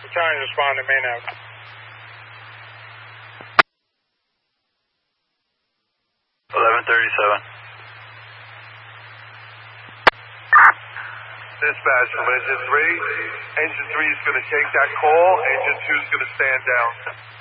Battalion respond to main out. Dispatch from Engine 3. Engine 3 is going to take that call. Engine 2 is going to stand down.